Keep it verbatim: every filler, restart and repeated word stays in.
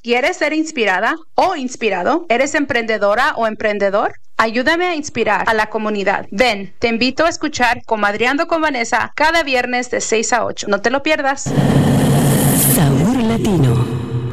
¿Quieres ser inspirada o inspirado? ¿Eres emprendedora o emprendedor? Ayúdame a inspirar a la comunidad. Ven, te invito a escuchar Comadreando con Vanessa cada viernes de seis a ocho. No te lo pierdas. Sabor Latino.